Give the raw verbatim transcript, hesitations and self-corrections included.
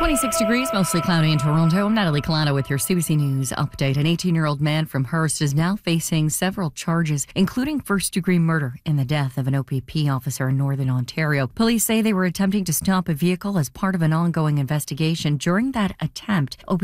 twenty-six degrees, mostly cloudy in Toronto. I'm Natalie Colano with your C B C News update. An eighteen-year-old man from Hearst is now facing several charges, including first-degree murder in the death of an O P P officer in Northern Ontario. Police say they were attempting to stop a vehicle as part of an ongoing investigation. During that attempt, O P